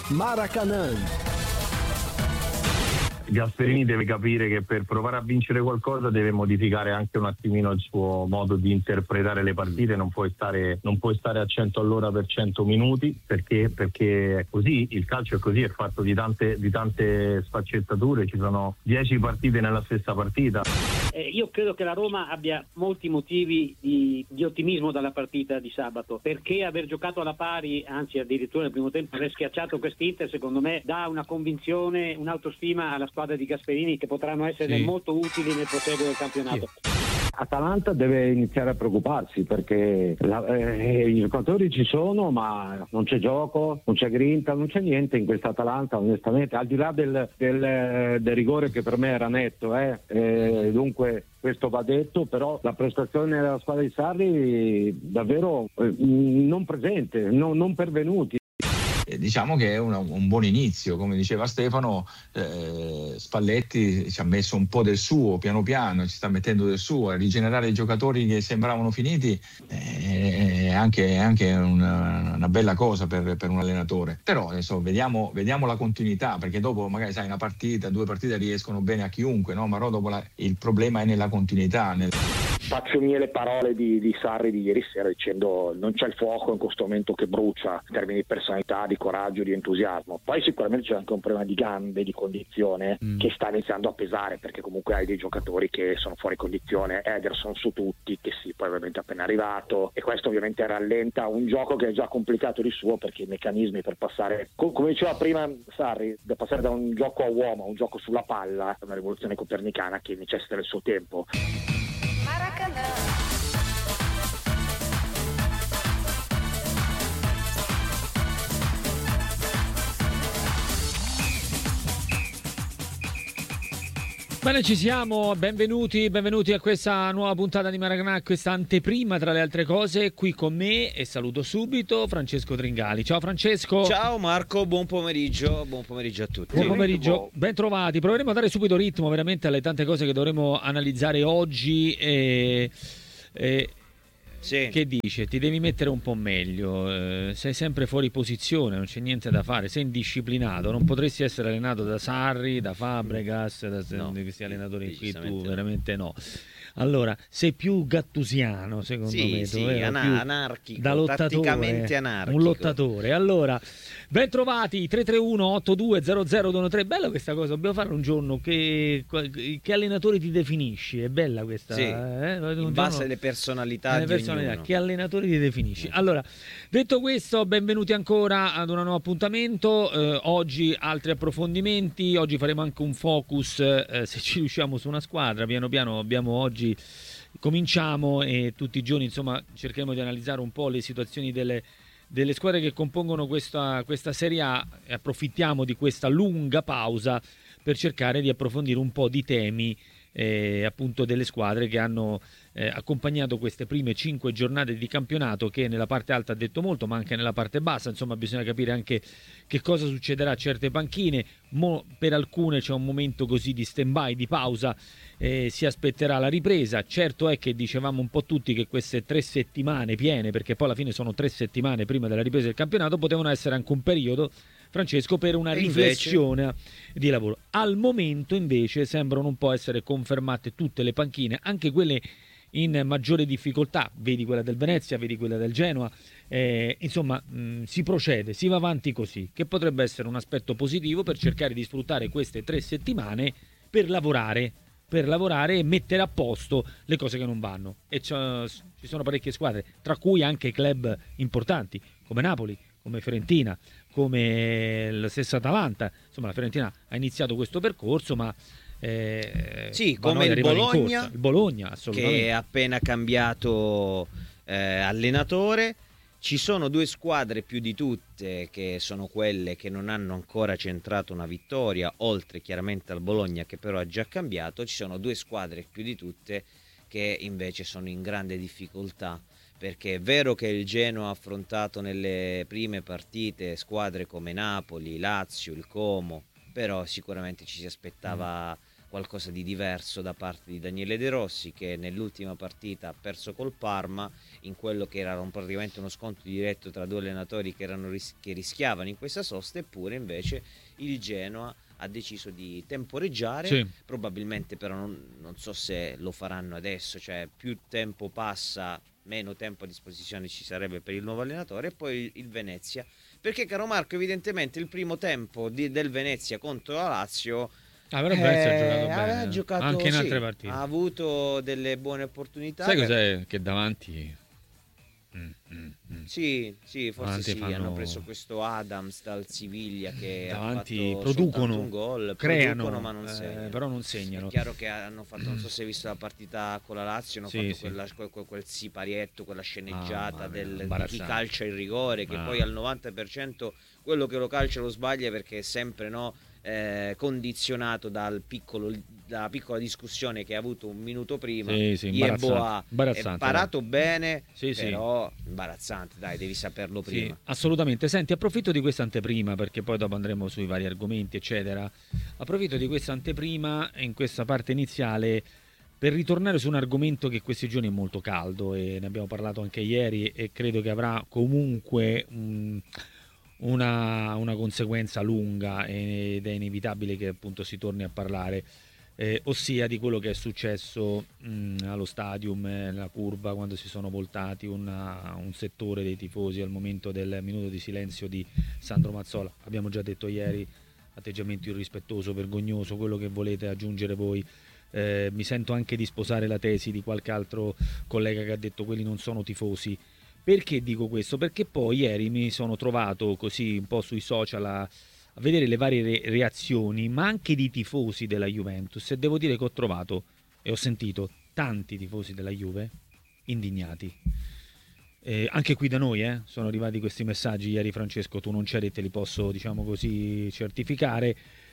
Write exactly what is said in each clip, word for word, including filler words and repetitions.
Maracanã. Gasperini deve capire che per provare a vincere qualcosa deve modificare anche un attimino il suo modo di interpretare le partite. Non puoi stare, non puoi stare a cento all'ora per cento minuti, perché, perché è così, il calcio è così, è fatto di tante, di tante sfaccettature, ci sono dieci partite nella stessa partita. Eh, io credo che la Roma abbia molti motivi di, di ottimismo dalla partita di sabato, perché aver giocato alla pari, anzi addirittura nel primo tempo aver schiacciato quest'Inter, secondo me dà una convinzione, un'autostima alla squadra di Gasperini che potranno essere sì. molto utili nel proseguo del campionato. Sì. Atalanta deve iniziare a preoccuparsi perché la, eh, i giocatori ci sono, ma non c'è gioco, non c'è grinta, non c'è niente in questa Atalanta, onestamente, al di là del, del, del rigore che per me era netto, eh, eh, dunque questo va detto, però la prestazione della squadra di Sarri davvero eh, non presente, no, non pervenuti. Diciamo che è una, un buon inizio, come diceva Stefano. eh, Spalletti ci ha messo un po' del suo, piano piano ci sta mettendo del suo, a rigenerare i giocatori che sembravano finiti è anche, anche una, una bella cosa per, per un allenatore. Però adesso vediamo, vediamo la continuità, perché dopo magari sai una partita, due partite riescono bene a chiunque, no? Ma dopo la, il problema è nella continuità. Nel... Faccio mie le parole di, di Sarri di ieri sera dicendo non c'è il fuoco in questo momento che brucia in termini di personalità, di coraggio, di entusiasmo. Poi sicuramente c'è anche un problema di gambe, di condizione mm. che sta iniziando a pesare, perché comunque hai dei giocatori che sono fuori condizione, Ederson su tutti, che sì, poi ovviamente è appena arrivato, e questo ovviamente rallenta un gioco che è già complicato di suo, perché i meccanismi per passare, come diceva prima Sarri, da passare da un gioco a uomo a un gioco sulla palla è una rivoluzione copernicana che necessita del suo tempo. Maracanã. Bene, ci siamo, benvenuti, benvenuti a questa nuova puntata di Maracanã, questa anteprima tra le altre cose, qui con me, e saluto subito Francesco Tringali. Ciao Francesco. Ciao Marco, buon pomeriggio, buon pomeriggio a tutti. Buon pomeriggio, ben trovati. Proveremo a dare subito ritmo veramente alle tante cose che dovremo analizzare oggi e... e... Sì. Che dice? Ti devi mettere un po' meglio, eh, sei sempre fuori posizione, non c'è niente da fare, sei indisciplinato, non potresti essere allenato da Sarri, da Fabregas, da no, questi allenatori qui, tu veramente no. Allora, sei più gattusiano secondo sì, me, sì, più anarchico, da lottatore, tatticamente anarchico. Un lottatore. Allora, ben trovati, tre tre uno otto due zero zero due uno tre, bella questa cosa, dobbiamo fare un giorno che, che allenatore ti definisci, è bella questa. Sì, eh? Un in base alle personalità alle di personalità, ognuno. Che allenatore ti definisci. Allora, detto questo, benvenuti ancora ad un nuovo appuntamento, eh, oggi altri approfondimenti, oggi faremo anche un focus, eh, se ci riusciamo, su una squadra, piano piano abbiamo oggi cominciamo e tutti i giorni insomma cercheremo di analizzare un po' le situazioni delle, delle squadre che compongono questa, questa Serie A, e approfittiamo di questa lunga pausa per cercare di approfondire un po' di temi eh, appunto delle squadre che hanno eh, accompagnato queste prime cinque giornate di campionato, che nella parte alta ha detto molto, ma anche nella parte bassa, insomma bisogna capire anche che cosa succederà a certe panchine. Mo, per alcune c'è un momento così di stand-by, di pausa, eh, si aspetterà la ripresa. Certo è che dicevamo un po' tutti che queste tre settimane piene, perché poi alla fine sono tre settimane prima della ripresa del campionato, potevano essere anche un periodo, Francesco, per una e riflessione invece... di lavoro. Al momento invece sembrano un po' essere confermate tutte le panchine, anche quelle in maggiore difficoltà, vedi quella del Venezia, vedi quella del Genoa, eh, insomma mh, si procede, si va avanti così, che potrebbe essere un aspetto positivo per cercare di sfruttare queste tre settimane per lavorare, per lavorare e mettere a posto le cose che non vanno. E ci sono parecchie squadre, tra cui anche club importanti come Napoli, come Fiorentina, come la stessa Atalanta. Insomma, la Fiorentina ha iniziato questo percorso, ma Eh, sì, come il Bologna, il Bologna assolutamente, che è appena cambiato eh, allenatore. Ci sono due squadre più di tutte che sono quelle che non hanno ancora centrato una vittoria, oltre chiaramente al Bologna che però ha già cambiato. Ci sono due squadre più di tutte che invece sono in grande difficoltà, perché è vero che il Genoa ha affrontato nelle prime partite squadre come Napoli, Lazio, il Como, però sicuramente ci si aspettava qualcosa di diverso da parte di Daniele De Rossi, che nell'ultima partita ha perso col Parma in quello che era un, praticamente uno scontro diretto tra due allenatori che, erano ris- che rischiavano in questa sosta, eppure invece il Genoa ha deciso di temporeggiare, sì. probabilmente però non, non so se lo faranno adesso, cioè più tempo passa meno tempo a disposizione ci sarebbe per il nuovo allenatore, e poi il, il Venezia, perché caro Marco evidentemente il primo tempo di, del Venezia contro la Lazio Ah, però Venezia ha giocato eh, bene, ha giocato, anche in sì, altre partite. ha avuto delle buone opportunità. Sai che... cos'è? Che davanti mm, mm, mm. Sì, sì, forse Davanti sì, fanno... hanno preso questo Adams dal Siviglia che davanti ha fatto producono, un gol, creano, producono ma non eh, segnano. però non segnano. È chiaro che hanno fatto, non so se hai visto la partita con la Lazio, hanno Sì, fatto sì. quella, quel, quel siparietto, quella sceneggiata Ah, del, di chi imbarazzante. calcia il rigore, che Ah. poi al novanta per cento quello che lo calcia lo sbaglia, perché è sempre no, eh, condizionato dal piccolo, dalla piccola discussione che ha avuto un minuto prima. Sì, sì, Yeboah imbarazzante, è imbarazzante, parato bene, Sì, sì. però imbarazzante, dai, devi saperlo Sì, prima. assolutamente. Senti, approfitto di questa anteprima, perché poi dopo andremo sui vari argomenti, eccetera. Approfitto di questa anteprima in questa parte iniziale per ritornare su un argomento che questi giorni è molto caldo e ne abbiamo parlato anche ieri, e credo che avrà comunque un, una, una conseguenza lunga, ed è inevitabile che appunto si torni a parlare. Eh, ossia di quello che è successo mh, allo stadium, eh, nella curva, quando si sono voltati una, un settore dei tifosi al momento del minuto di silenzio di Sandro Mazzola. Abbiamo già detto ieri, atteggiamento irrispettoso, vergognoso, quello che volete aggiungere voi. Eh, mi sento anche di sposare la tesi di qualche altro collega che ha detto quelli non sono tifosi. Perché dico questo? Perché poi ieri mi sono trovato così un po' sui social a a vedere le varie re- reazioni, ma anche di tifosi della Juventus, e devo dire che ho trovato e ho sentito tanti tifosi della Juve indignati. Eh, anche qui da noi eh, sono arrivati questi messaggi ieri. Francesco, tu non c'eri e te li posso, diciamo così, certificare.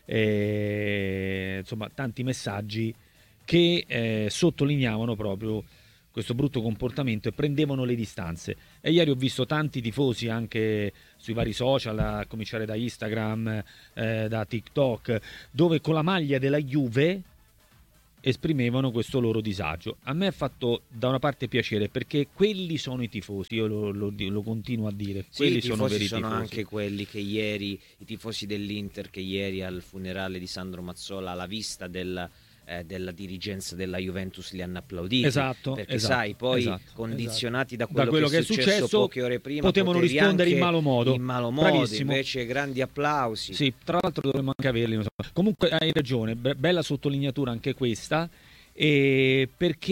Eh, insomma, tanti messaggi che eh, sottolineavano proprio questo brutto comportamento e prendevano le distanze. E ieri ho visto tanti tifosi anche sui vari social, a cominciare da Instagram, eh, da TikTok, dove con la maglia della Juve esprimevano questo loro disagio. A me ha fatto da una parte piacere, perché quelli sono i tifosi, io lo, lo, lo continuo a dire, Sì, quelli i sono tifosi veri sono tifosi. anche quelli che ieri, i tifosi dell'Inter che ieri al funerale di Sandro Mazzola, alla vista del, eh, della dirigenza della Juventus, li hanno applauditi. Esatto, perché esatto, sai, poi esatto, condizionati esatto. da quello, da quello che, è successo, poche ore prima, potevano potevi rispondere in anche malo modo. in malo modo, Bravissimo. invece grandi applausi. Sì, tra l'altro dovremmo anche averli. Non so. Comunque hai ragione, be- bella sottolineatura anche questa, e perché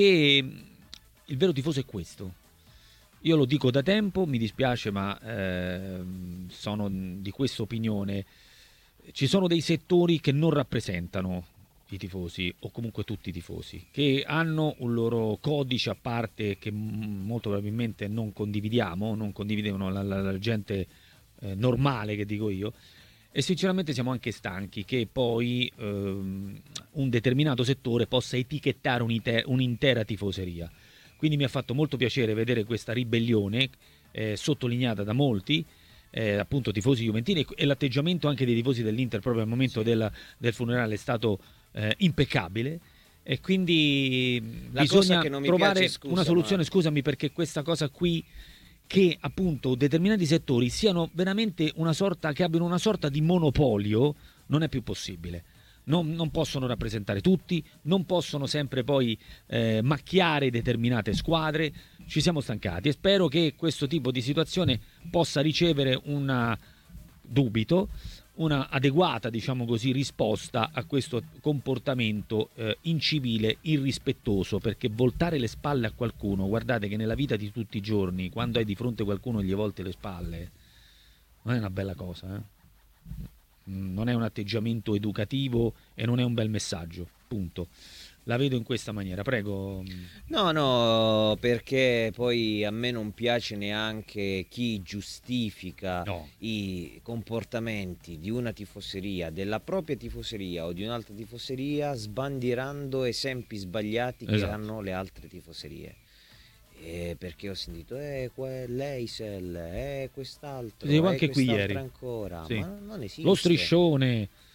il vero tifoso è questo. Io lo dico da tempo, mi dispiace, ma ehm, sono di questa opinione. Ci sono dei settori che non rappresentano i tifosi, o comunque tutti i tifosi, che hanno un loro codice a parte che m- molto probabilmente non condividiamo, non condividono la, la, la gente eh, normale, che dico io. E sinceramente siamo anche stanchi che poi ehm, un determinato settore possa etichettare un'ite- un'intera tifoseria. Quindi mi ha fatto molto piacere vedere questa ribellione eh, sottolineata da molti, eh, appunto tifosi juventini, e l'atteggiamento anche dei tifosi dell'Inter proprio al momento Sì. del, del funerale è stato eh, impeccabile. E quindi La bisogna cosa che non mi trovare piace, scusa, una soluzione, ma- scusami, perché questa cosa qui, che appunto determinati settori siano veramente una sorta, che abbiano una sorta di monopolio, non è più possibile. Non, non possono rappresentare tutti, non possono sempre poi eh, macchiare determinate squadre. Ci siamo stancati e spero che questo tipo di situazione possa ricevere una dubito, una adeguata, diciamo così, risposta a questo comportamento eh, incivile, irrispettoso, perché voltare le spalle a qualcuno, guardate che nella vita di tutti i giorni, quando hai di fronte qualcuno e gli volti le spalle, non è una bella cosa, eh? Non è un atteggiamento educativo e non è un bel messaggio, punto. La vedo in questa maniera, prego. No, no, perché poi a me non piace neanche chi giustifica No. i comportamenti di una tifoseria, della propria tifoseria o di un'altra tifoseria, sbandierando esempi sbagliati che Esatto. hanno le altre tifoserie. Eh, perché ho sentito eh, que- l'Eisel, eh, quest'altro, Dicevo eh, anche qui quest'altro ieri. ancora, Sì. ma non esiste. Lo striscione.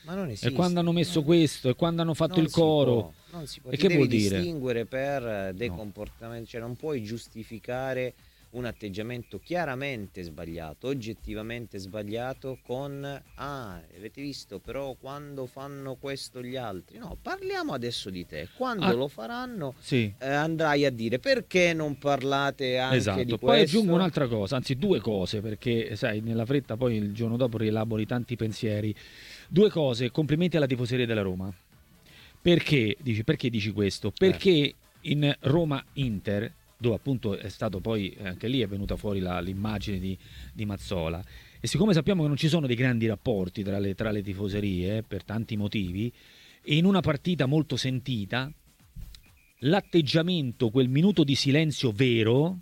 Ma non e esiste. quando hanno messo no. questo, e quando hanno fatto Non il si coro. può, non si può. E Ti che devi vuol dire? distinguere per dei No. comportamenti, cioè non puoi giustificare un atteggiamento chiaramente sbagliato, oggettivamente sbagliato con ah, avete visto però quando fanno questo gli altri. No, parliamo adesso di te. Quando Ah, lo faranno sì. eh, andrai a dire perché non parlate anche Esatto, di poi questo. aggiungo un'altra cosa, anzi due cose, perché sai, nella fretta poi il giorno dopo rielabori tanti pensieri. Due cose, complimenti alla tifoseria della Roma. Perché dici, perché dici questo? Perché in Roma-Inter, dove appunto è stato poi, anche lì è venuta fuori la- l'immagine di, di Mazzola, e siccome sappiamo che non ci sono dei grandi rapporti tra le, tra le tifoserie, per tanti motivi, e in una partita molto sentita, l'atteggiamento, quel minuto di silenzio vero,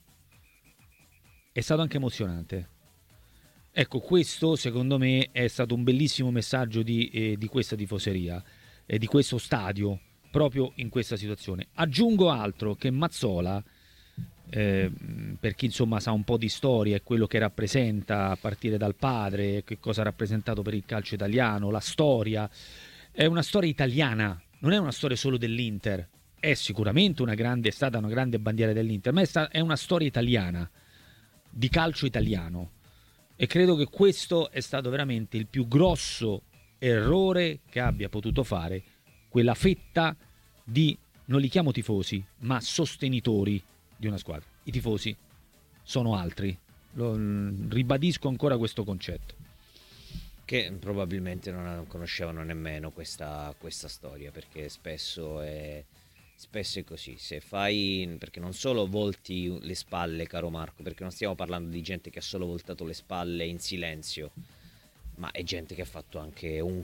è stato anche emozionante. Ecco, questo secondo me è stato un bellissimo messaggio di, eh, di questa tifoseria e di questo stadio, proprio in questa situazione. Aggiungo altro, che Mazzola, eh, per chi insomma sa un po' di storia e quello che rappresenta a partire dal padre, che cosa ha rappresentato per il calcio italiano, la storia, è una storia italiana, non è una storia solo dell'Inter, è sicuramente una grande, è stata una grande bandiera dell'Inter, ma è, sta- è una storia italiana, di calcio italiano. E credo che questo è stato veramente il più grosso errore che abbia potuto fare quella fetta di, non li chiamo tifosi, ma sostenitori di una squadra. I tifosi sono altri. Lo, ribadisco ancora questo concetto. Che probabilmente non conoscevano nemmeno questa, questa storia, perché spesso è, spesso è così. Se fai, perché non solo volti le spalle, caro Marco, perché non stiamo parlando di gente che ha solo voltato le spalle in silenzio, ma è gente che ha fatto anche un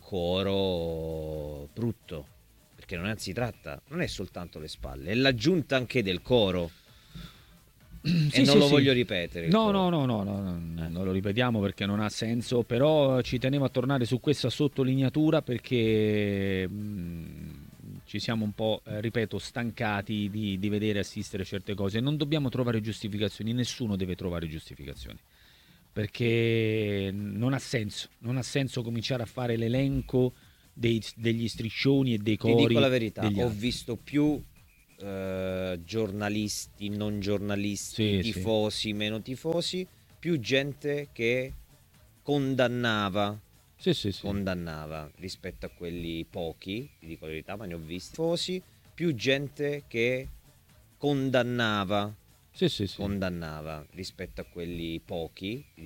coro brutto, perché non si tratta, non è soltanto le spalle, è l'aggiunta anche del coro. Sì, e non sì, lo sì. voglio ripetere. No, no, no, no, no, no, non lo ripetiamo perché non ha senso, però ci tenevo a tornare su questa sottolineatura perché mh, ci siamo un po', eh, ripeto, stancati di, di vedere assistere certe cose. Non dobbiamo trovare giustificazioni, nessuno deve trovare giustificazioni, perché non ha senso, non ha senso cominciare a fare l'elenco dei- degli striscioni e dei Ti cori dico la verità, degli ho altri. visto più eh, giornalisti, non giornalisti, Sì, sì. tifosi, meno tifosi, più gente che condannava, Sì, sì, sì. condannava rispetto a quelli pochi, ti dico la verità, ma ne ho visti tifosi, più gente che condannava, Sì, sì, sì. condannava rispetto a quelli pochi,